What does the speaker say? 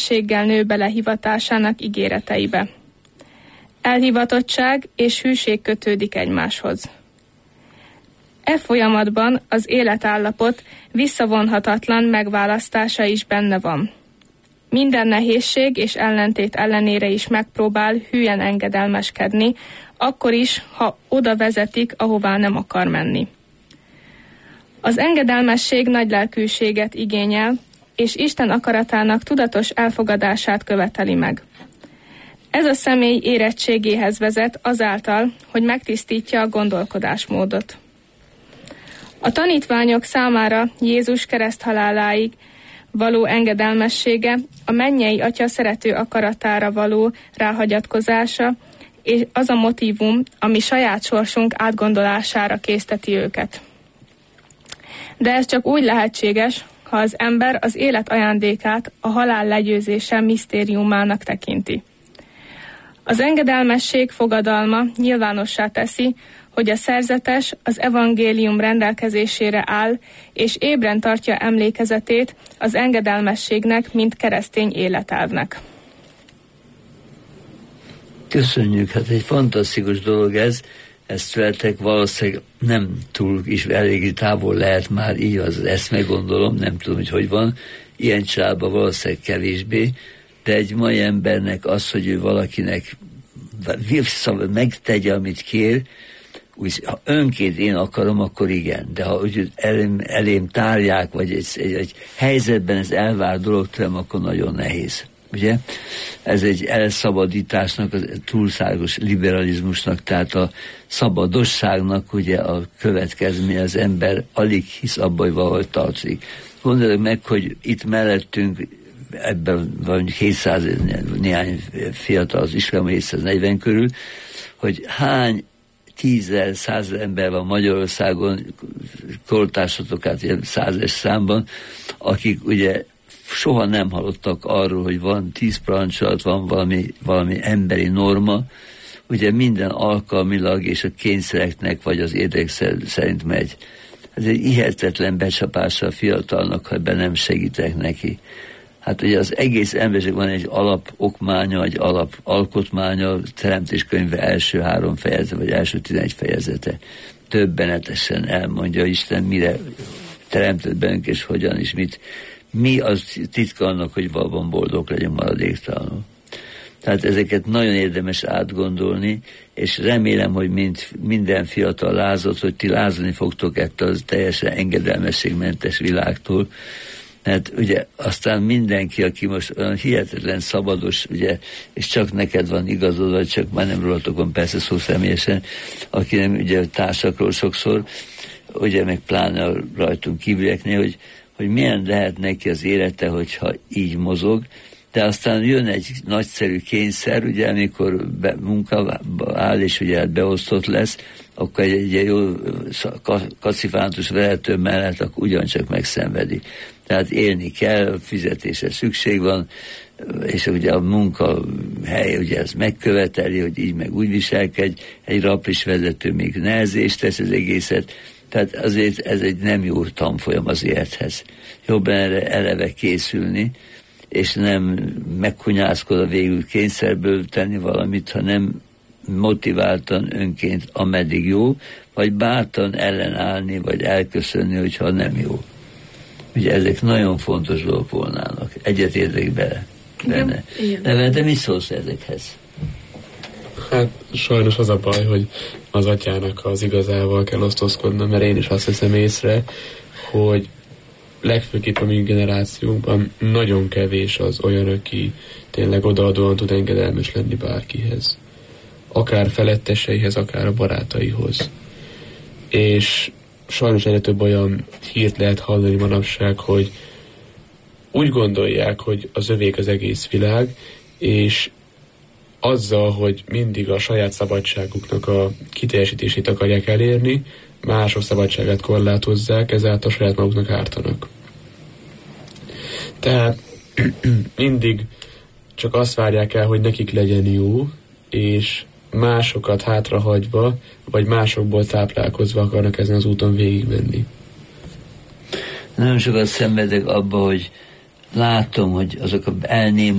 sebességgel nő bele hivatásának ígéreteibe. Elhivatottság és hűség kötődik egymáshoz. E folyamatban az életállapot visszavonhatatlan megválasztása is benne van. Minden nehézség és ellentét ellenére is megpróbál hülyen engedelmeskedni, akkor is, ha oda vezetik, ahová nem akar menni. Az engedelmesség nagy lelkűséget igényel, és Isten akaratának tudatos elfogadását követeli meg. Ez a személy érettségéhez vezet azáltal, hogy megtisztítja a gondolkodásmódot. A tanítványok számára Jézus kereszthaláláig való engedelmessége, a mennyei Atya szerető akaratára való ráhagyatkozása, és az a motívum, ami saját sorsunk átgondolására készteti őket. De ez csak úgy lehetséges, ha az ember az élet ajándékát a halál legyőzése misztériumának tekinti. Az engedelmesség fogadalma nyilvánossá teszi, hogy a szerzetes az evangélium rendelkezésére áll, és ébren tartja emlékezetét az engedelmességnek, mint keresztény életelvnek. Köszönjük, hát egy fantasztikus dolog ez, ezt veletek valószínűleg nem túl is eléggé távol lehet már, így az eszme, gondolom, nem tudom, hogy van, ilyen családban valószínűleg kevésbé, de egy mai embernek az, hogy ő valakinek megtegye, amit kér, úgy, ha önként én akarom, akkor igen, de ha úgy elém tárják, vagy egy helyzetben ez elvár dolog tőlem, akkor nagyon nehéz. Ugye? Ez egy elszabadításnak, a túlságos liberalizmusnak, tehát a szabadosságnak ugye a következménye, az ember alig hisz abba, hogy valahogy tartozik. Gondoljuk meg, hogy itt mellettünk ebben van 700 néhány fiatal, az iskolában 740 körül, hogy hány 10-100 ember van Magyarországon, kortársatok át 100-es számban, akik ugye soha nem hallottak arról, hogy van 10 parancsolat, van valami emberi norma, ugye minden alkalmilag és a kényszereknek vagy az érdek szerint megy. Ez egy hihetetlen becsapása a fiatalnak, ha ebben nem segítek neki. Hát ugye az egész emberiség van egy alapokmánya, egy alapalkotmánya, a Teremtéskönyve első 3 fejezete, vagy első 11 fejezete. Többenetesen elmondja Isten, mire teremtett bennünk, és hogyan is mit. Mi az titka annak, hogy valóban boldog legyen, maradéktalanul. Tehát ezeket nagyon érdemes átgondolni, és remélem, hogy minden fiatal lázadt, hogy ti lázadni fogtok ettől az teljesen engedelmességmentes világtól, mert ugye aztán mindenki, aki most olyan hihetetlen szabados, ugye, és csak neked van igazod, vagy csak már nem rólatok van persze szó személyesen, aki nem ugye társakról sokszor, ugye meg pláne rajtunk kívülieknél, hogy milyen lehet neki az élete, hogyha így mozog, de aztán jön egy nagyszerű kényszer, ugye, amikor munka áll, és ugye beosztott lesz, akkor egy jó kacifántus vezető mellett akkor ugyancsak megszenvedi. Tehát élni kell, fizetésre szükség van, és ugye a munkahely ugye ez megköveteli, hogy így meg úgy viselkedj, egy raplis vezető még nehezést tesz az egészet, tehát azért ez egy nem jó tanfolyam az élethez. Jobban erre eleve készülni, és nem megkunyászkodva végül kényszerből tenni valamit, hanem motiváltan önként ameddig jó, vagy bátran ellenállni, vagy elköszönni, hogyha nem jó. Ugye ezek nagyon fontos dolgok volnának. Egyetértek benne. De mi szólsz ezekhez? Hát sajnos az a baj, hogy az atyának az igazával kell osztozkodnom, mert én is azt veszem észre, hogy legfőképp a mi generációnkban nagyon kevés az olyan, aki tényleg odaadóan tud engedelmes lenni bárkihez. Akár feletteseihez, akár a barátaihoz. És sajnos egyre több olyan hírt lehet hallani manapság, hogy úgy gondolják, hogy az övék az egész világ, és azzal, hogy mindig a saját szabadságuknak a kiteljesítését akarják elérni, mások szabadságát korlátozzák, ezáltal saját maguknak ártanak. Tehát mindig csak azt várják el, hogy nekik legyen jó, és másokat hátrahagyva, vagy másokból táplálkozva akarnak ezen az úton végigmenni. Nagyon sokat szenvedek abba, hogy látom, hogy azok a elnémult